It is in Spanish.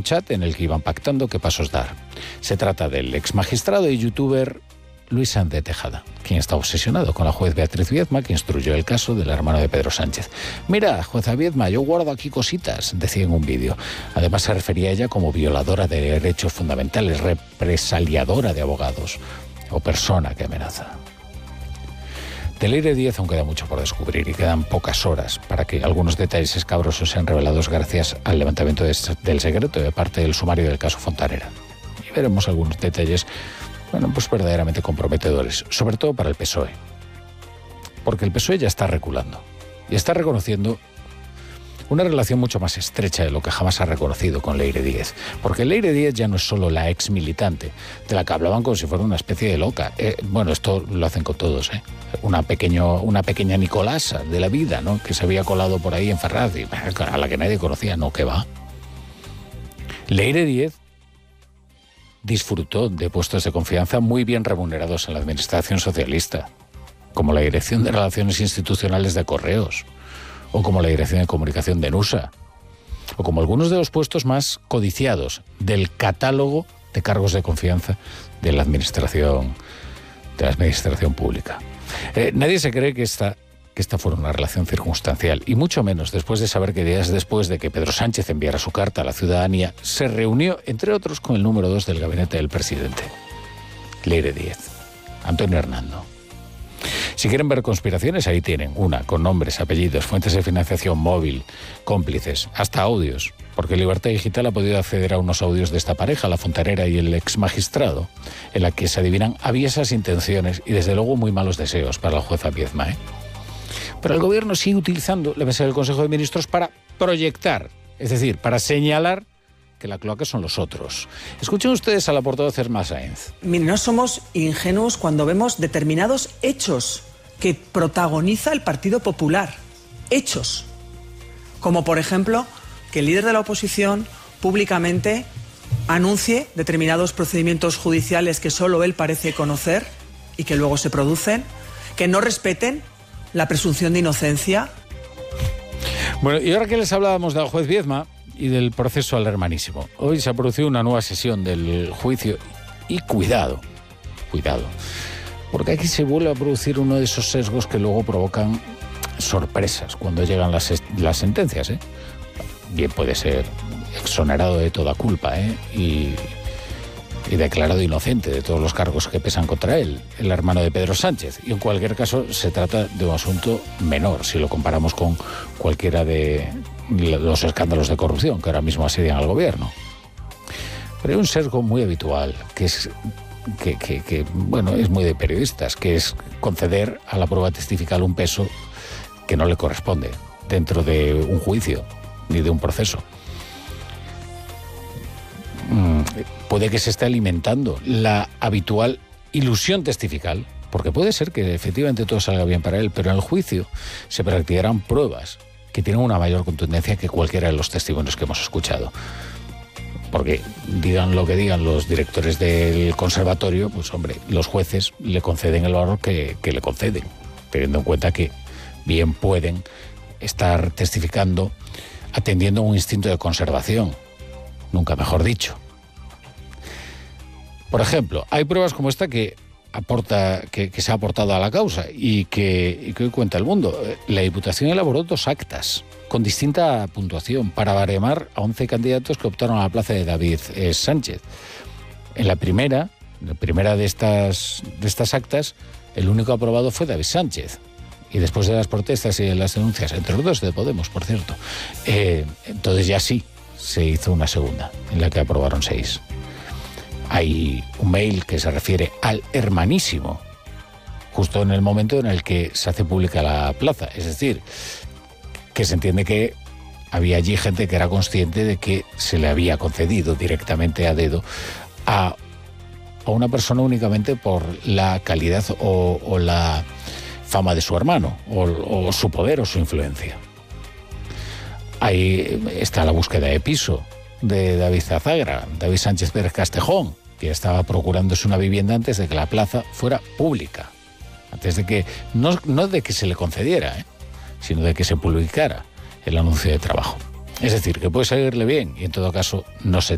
chat en el que iban pactando qué pasos dar. Se trata del ex magistrado y youtuber Luis Sanz de Tejada, quien está obsesionado con la juez Beatriz Viedma, que instruyó el caso del hermano de Pedro Sánchez. Mira, jueza Viedma, yo guardo aquí cositas, decía en un vídeo. Además se refería a ella como violadora de derechos fundamentales, represaliadora de abogados o persona que amenaza. De Leire Díez aún queda mucho por descubrir y quedan pocas horas para que algunos detalles escabrosos sean revelados gracias al levantamiento del secreto de parte del sumario del caso Fontanera. Y veremos algunos detalles pues verdaderamente comprometedores, sobre todo para el PSOE. Porque el PSOE ya está reculando y está reconociendo una relación mucho más estrecha de lo que jamás ha reconocido con Leire Díez. Porque Leire Díez ya no es solo la ex militante, de la que hablaban como si fuera una especie de loca. Esto lo hacen con todos, una pequeña Nicolasa de la vida, ¿no? Que se había colado por ahí en Ferraz y a la que nadie conocía, no, que va. Leire Díez disfrutó de puestos de confianza muy bien remunerados en la administración socialista, como la Dirección de Relaciones Institucionales de Correos, o como la Dirección de Comunicación de Nusa, o como algunos de los puestos más codiciados del catálogo de cargos de confianza de la administración pública. Nadie se cree que esta fuera una relación circunstancial, y mucho menos después de saber que días después de que Pedro Sánchez enviara su carta a la ciudadanía, se reunió, entre otros, con el número 2 del gabinete del presidente, Leire Díez, Antonio Hernando. Si quieren ver conspiraciones, ahí tienen una, con nombres, apellidos, fuentes de financiación móvil, cómplices, hasta audios, porque Libertad Digital ha podido acceder a unos audios de esta pareja, la Fontanera y el ex magistrado, en la que se adivinan aviesas intenciones y desde luego muy malos deseos para la jueza Viedma, Pero el gobierno sigue utilizando la mesa del Consejo de Ministros para proyectar, es decir, para señalar que la cloaca son los otros. Escuchen ustedes a la portavoz Irma Sáenz. Mire, no somos ingenuos cuando vemos determinados hechos que protagoniza el Partido Popular. Hechos. Como, por ejemplo, que el líder de la oposición públicamente anuncie determinados procedimientos judiciales que solo él parece conocer y que luego se producen, que no respeten la presunción de inocencia. Bueno, y ahora que les hablábamos de la juez Viedma y del proceso al hermanísimo, hoy se ha producido una nueva sesión del juicio y cuidado, porque aquí se vuelve a producir uno de esos sesgos que luego provocan sorpresas cuando llegan las sentencias, Bien puede ser exonerado de toda culpa, y declarado inocente de todos los cargos que pesan contra él, el hermano de Pedro Sánchez. Y en cualquier caso se trata de un asunto menor si lo comparamos con cualquiera de los escándalos de corrupción que ahora mismo asedian al gobierno. Pero hay un sesgo muy habitual que es muy de periodistas, que es conceder a la prueba testifical un peso que no le corresponde dentro de un juicio ni de un proceso. Puede que se esté alimentando la habitual ilusión testifical, porque puede ser que efectivamente todo salga bien para él, pero en el juicio se practicarán pruebas que tienen una mayor contundencia que cualquiera de los testimonios que hemos escuchado. Porque digan lo que digan los directores del conservatorio, pues hombre, los jueces le conceden el valor que le conceden, teniendo en cuenta que bien pueden estar testificando atendiendo a un instinto de conservación, nunca mejor dicho. Por ejemplo, hay pruebas como esta que se ha aportado a la causa y que hoy cuenta el mundo. La Diputación elaboró 2 actas con distinta puntuación para baremar a 11 candidatos que optaron a la plaza de David Sánchez. En la primera de estas actas, el único aprobado fue David Sánchez. Y después de las protestas y de las denuncias, entre los dos de Podemos, por cierto, entonces ya sí se hizo una segunda, en la que aprobaron 6. Hay un mail que se refiere al hermanísimo, justo en el momento en el que se hace pública la plaza. Es decir, que se entiende que había allí gente que era consciente de que se le había concedido directamente a dedo a una persona únicamente por la calidad o la fama de su hermano, o su poder o su influencia. Ahí está la búsqueda de piso de David Zazagra, David Sánchez Pérez Castejón, que estaba procurándose una vivienda antes de que la plaza fuera pública, antes de que, no de que se le concediera, sino de que se publicara el anuncio de trabajo. Es decir, que puede salirle bien y en todo caso no se